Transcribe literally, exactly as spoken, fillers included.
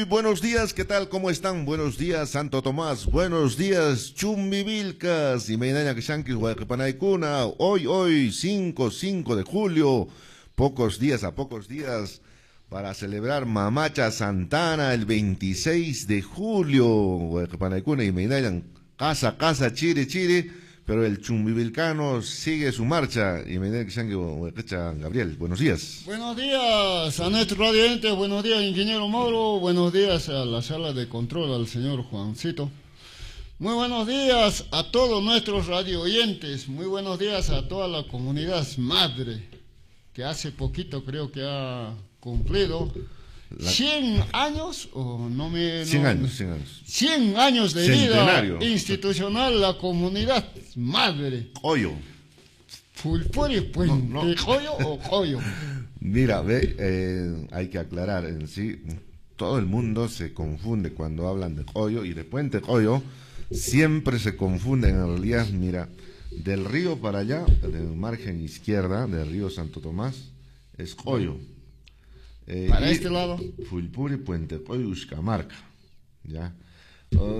buenos días, ¿qué tal? ¿Cómo están? Buenos días, Santo Tomás. Buenos días, Chumbivilcas y Meinaña Kishankis, Huayquipanaykuna. Hoy, hoy, cinco, cinco de julio, pocos días a pocos días para celebrar Mamacha Santana el veintiséis de julio. Huayquipanaykuna y Meinaña, casa, casa, chire, chire. Pero el chumbivilcano sigue su marcha. Y me Gabriel, buenos días. Buenos días a nuestro radiante, buenos días, ingeniero Mauro, buenos días a la sala de control, al señor Juancito. Muy buenos días a todos nuestros radio oyentes, muy buenos días a toda la comunidad madre, que hace poquito creo que ha cumplido la... cien años, o no me... cien no, años, cien años. cien años de Centenario. Vida institucional, la comunidad madre. Hoyo. Fulpuri, pues, no, no. ¿de joyo o joyo? Mira, ve, eh, hay que aclarar en sí, todo el mundo se confunde cuando hablan de joyo y de Puente Joyo, siempre se confunden en realidad, mira, del río para allá, del margen izquierda del río Santo Tomás, es joyo. Eh, Para este lado. Fulpuri, Puente Joyo, Uxcamarca, ¿ya? Uh,